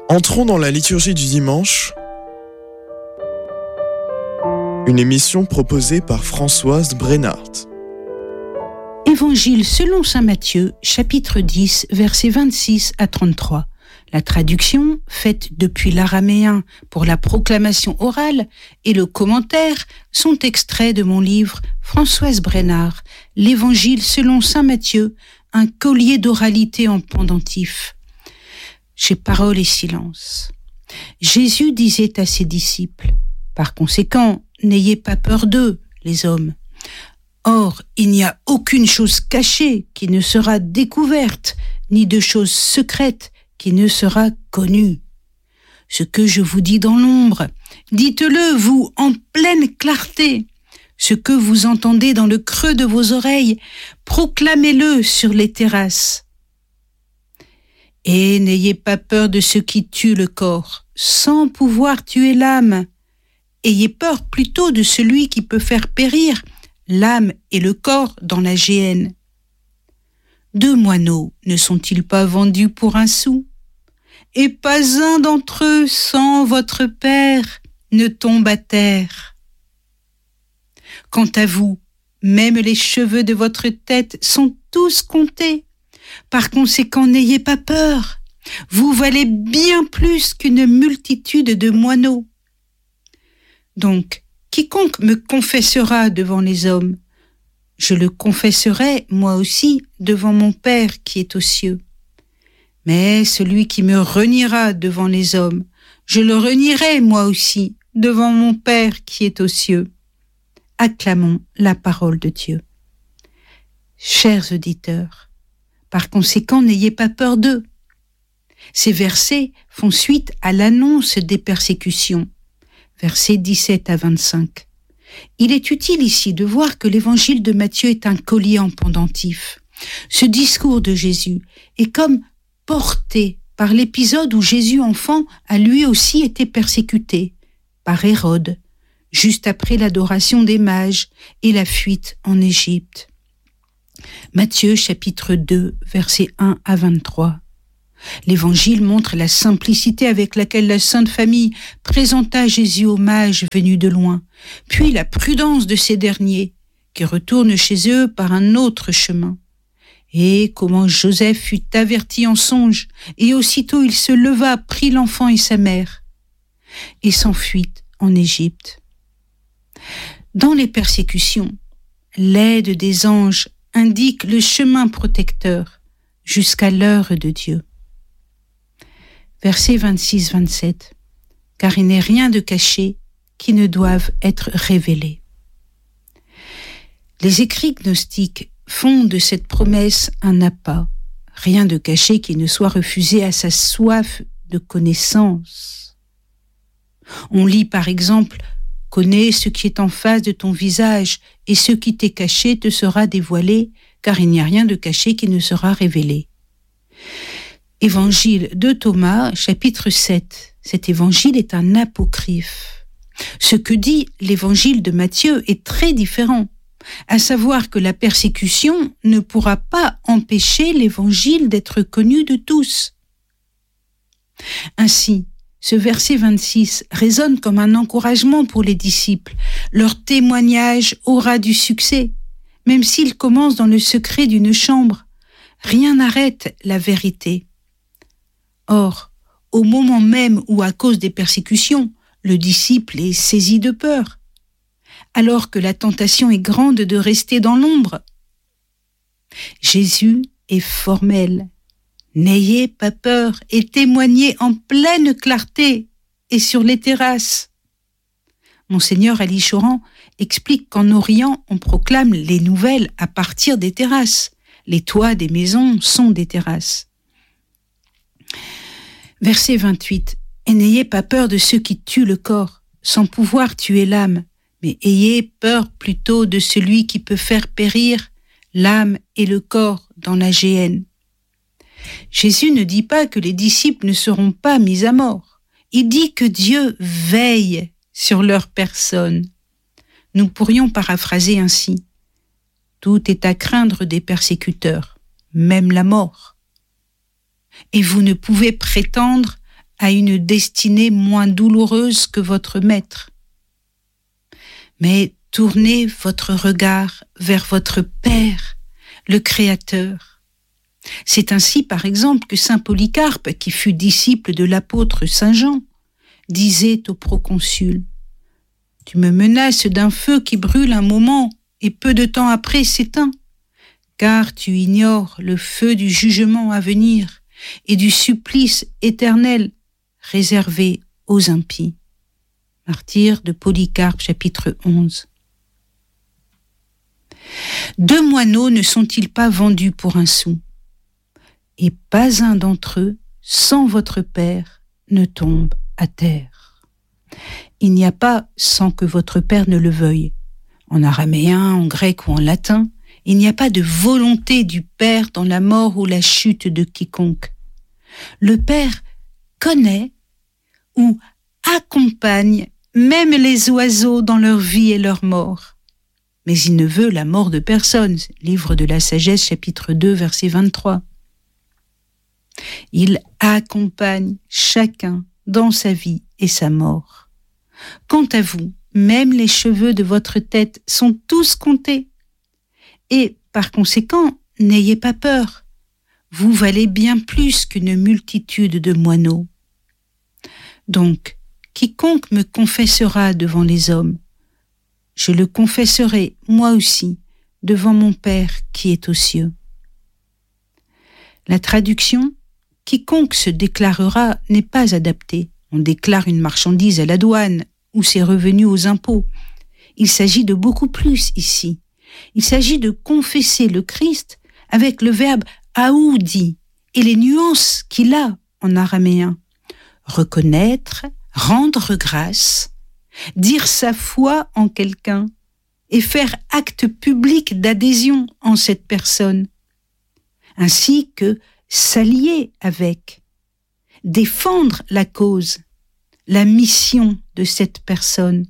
Entrons dans la liturgie du dimanche, une émission proposée par Françoise Brennart. Évangile selon saint Matthieu, chapitre 10, versets 26 à 33. La traduction, faite depuis l'araméen pour la proclamation orale, et le commentaire sont extraits de mon livre Françoise Brennart, l'Évangile selon saint Matthieu, un collier d'oralité en pendentif. Chez Paroles et Silence. Jésus disait à ses disciples, « Par conséquent, n'ayez pas peur d'eux, les hommes. Or, il n'y a aucune chose cachée qui ne sera découverte, ni de chose secrète qui ne sera connue. Ce que je vous dis dans l'ombre, dites-le, vous, en pleine clarté. Ce que vous entendez dans le creux de vos oreilles, proclamez-le sur les terrasses. Et n'ayez pas peur de ce qui tue le corps, sans pouvoir tuer l'âme. Ayez peur plutôt de celui qui peut faire périr l'âme et le corps dans la géhenne. 2 moineaux ne sont-ils pas vendus pour 1 sou? Et pas un d'entre eux sans votre Père ne tombe à terre. Quant à vous, même les cheveux de votre tête sont tous comptés. Par conséquent, n'ayez pas peur. Vous valez bien plus qu'une multitude de moineaux. Donc, quiconque me confessera devant les hommes, je le confesserai moi aussi devant mon Père qui est aux cieux. Mais celui qui me reniera devant les hommes, je le renierai moi aussi devant mon Père qui est aux cieux. Acclamons la parole de Dieu. Chers auditeurs, par conséquent, n'ayez pas peur d'eux. Ces versets font suite à l'annonce des persécutions, versets 17 à 25. Il est utile ici de voir que l'évangile de Matthieu est un collier en pendentif. Ce discours de Jésus est comme porté par l'épisode où Jésus enfant a lui aussi été persécuté par Hérode, juste après l'adoration des mages et la fuite en Égypte. Matthieu chapitre 2, versets 1 à 23. L'Évangile montre la simplicité avec laquelle la Sainte Famille présenta Jésus aux mages venus de loin, puis la prudence de ces derniers, qui retournent chez eux par un autre chemin. Et comment Joseph fut averti en songe, et aussitôt il se leva, prit l'enfant et sa mère, et s'enfuit en Égypte. Dans les persécutions, l'aide des anges indique le chemin protecteur jusqu'à l'heure de Dieu. Versets 26-27. Car il n'est rien de caché qui ne doive être révélé. Les écrits gnostiques font de cette promesse un appât, rien de caché qui ne soit refusé à sa soif de connaissance. On lit par exemple « Connais ce qui est en face de ton visage, et ce qui t'est caché te sera dévoilé, car il n'y a rien de caché qui ne sera révélé. » Évangile de Thomas, chapitre 7. Cet évangile est un apocryphe. Ce que dit l'évangile de Matthieu est très différent, à savoir que la persécution ne pourra pas empêcher l'évangile d'être connu de tous. Ainsi, ce verset 26 résonne comme un encouragement pour les disciples. Leur témoignage aura du succès, même s'il commence dans le secret d'une chambre. Rien n'arrête la vérité. Or, au moment même où, à cause des persécutions, le disciple est saisi de peur, alors que la tentation est grande de rester dans l'ombre, Jésus est formel. N'ayez pas peur et témoignez en pleine clarté et sur les terrasses. Monseigneur Ali Choran explique qu'en Orient, on proclame les nouvelles à partir des terrasses. Les toits des maisons sont des terrasses. Verset 28. Et n'ayez pas peur de ceux qui tuent le corps, sans pouvoir tuer l'âme, mais ayez peur plutôt de celui qui peut faire périr l'âme et le corps dans la géhenne. Jésus ne dit pas que les disciples ne seront pas mis à mort. Il dit que Dieu veille sur leur personne. Nous pourrions paraphraser ainsi. Tout est à craindre des persécuteurs, même la mort. Et vous ne pouvez prétendre a une destinée moins douloureuse que votre maître. Mais tournez votre regard vers votre Père, le Créateur. C'est ainsi, par exemple, que saint Polycarpe, qui fut disciple de l'apôtre saint Jean, disait au proconsul : « Tu me menaces d'un feu qui brûle un moment et peu de temps après s'éteint, car tu ignores le feu du jugement à venir et du supplice éternel réservé aux impies. » Martyr de Polycarpe, chapitre 11. Deux moineaux ne sont-ils pas vendus pour un sou ? Et pas un d'entre eux, sans votre Père, ne tombe à terre. Il n'y a pas sans que votre Père ne le veuille. En araméen, en grec ou en latin, il n'y a pas de volonté du Père dans la mort ou la chute de quiconque. Le Père connaît ou accompagne même les oiseaux dans leur vie et leur mort. Mais il ne veut la mort de personne. Livre de la Sagesse, chapitre 2, verset 23. Il accompagne chacun dans sa vie et sa mort. Quant à vous, même les cheveux de votre tête sont tous comptés. Et par conséquent, n'ayez pas peur. Vous valez bien plus qu'une multitude de moineaux. Donc, quiconque me confessera devant les hommes, je le confesserai moi aussi devant mon Père qui est aux cieux. La traduction « quiconque se déclarera » n'est pas adaptée. On déclare une marchandise à la douane ou ses revenus aux impôts. Il s'agit de beaucoup plus ici. Il s'agit de confesser le Christ avec le verbe « aoudi » et les nuances qu'il a en araméen. Reconnaître, rendre grâce, dire sa foi en quelqu'un et faire acte public d'adhésion en cette personne, ainsi que s'allier avec, défendre la cause, la mission de cette personne.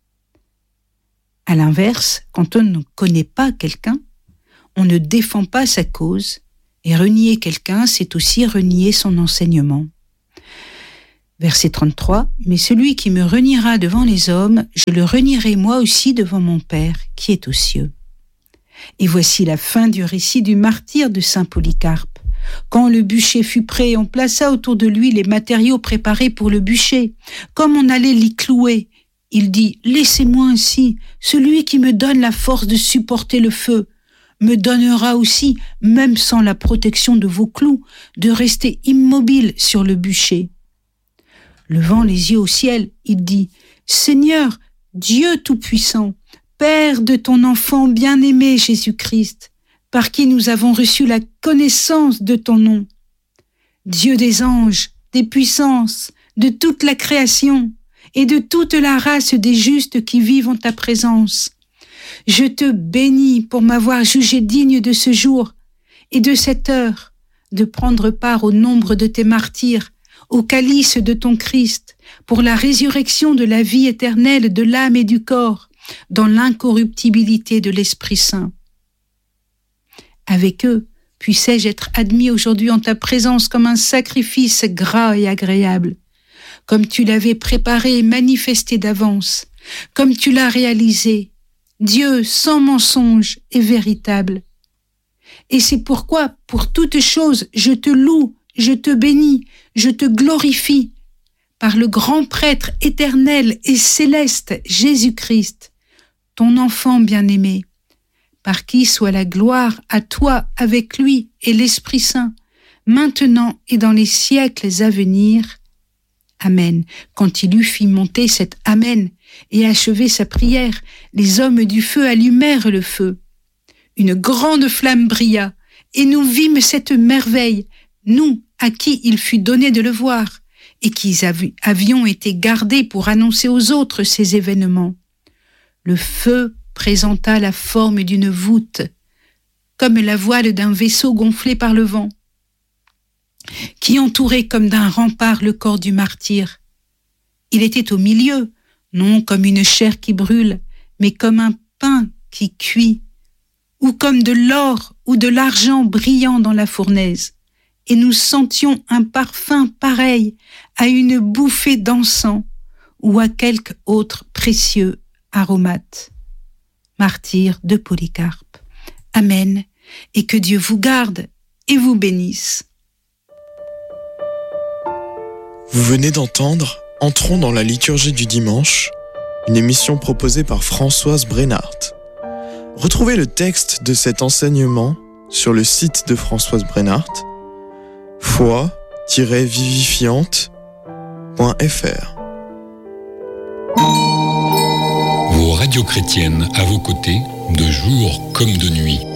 À l'inverse, quand on ne connaît pas quelqu'un, on ne défend pas sa cause, et renier quelqu'un, c'est aussi renier son enseignement. Verset 33, « Mais celui qui me reniera devant les hommes, je le renierai moi aussi devant mon Père qui est aux cieux. » Et voici la fin du récit du martyre de saint Polycarpe. Quand le bûcher fut prêt, on plaça autour de lui les matériaux préparés pour le bûcher. Comme on allait l'y clouer, il dit « Laissez-moi ainsi, celui qui me donne la force de supporter le feu, me donnera aussi, même sans la protection de vos clous, de rester immobile sur le bûcher. » Levant les yeux au ciel, il dit « Seigneur, Dieu Tout-Puissant, Père de ton enfant bien-aimé Jésus-Christ, par qui nous avons reçu la connaissance de ton nom, Dieu des anges, des puissances, de toute la création et de toute la race des justes qui vivent en ta présence. Je te bénis pour m'avoir jugé digne de ce jour et de cette heure, de prendre part au nombre de tes martyrs, au calice de ton Christ, pour la résurrection de la vie éternelle de l'âme et du corps, dans l'incorruptibilité de l'Esprit Saint. Avec eux, puissais-je être admis aujourd'hui en ta présence comme un sacrifice gras et agréable, comme tu l'avais préparé et manifesté d'avance, comme tu l'as réalisé, Dieu sans mensonge et véritable. Et c'est pourquoi, pour toutes choses, je te loue, je te bénis, je te glorifie, par le grand prêtre éternel et céleste Jésus-Christ, ton enfant bien-aimé, par qui soit la gloire à toi avec lui et l'Esprit Saint, maintenant et dans les siècles à venir. Amen. Quand il eut fait monter cet Amen et achevé sa prière, les hommes du feu allumèrent le feu. Une grande flamme brilla, et nous vîmes cette merveille, nous, à qui il fut donné de le voir, et qui avions été gardés pour annoncer aux autres ces événements. Le feu présenta la forme d'une voûte, comme la voile d'un vaisseau gonflé par le vent, qui entourait comme d'un rempart le corps du martyr. Il était au milieu, non comme une chair qui brûle, mais comme un pain qui cuit, ou comme de l'or ou de l'argent brillant dans la fournaise. et nous sentions un parfum pareil à une bouffée d'encens ou à quelque autre précieux aromate. Martyr de Polycarpe. Amen, et que Dieu vous garde et vous bénisse. Vous venez d'entendre Entrons dans la liturgie du dimanche, une émission proposée par Françoise Brennart. Retrouvez le texte de cet enseignement sur le site de Françoise Brennart, foi-vivifiante.fr. Vos radios chrétiennes à vos côtés, de jour comme de nuit.